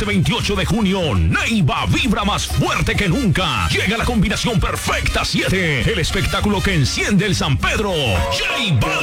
Este 28 de junio, Neiva vibra más fuerte que nunca. Llega la combinación perfecta 7, el espectáculo que enciende el San Pedro. J Balvin.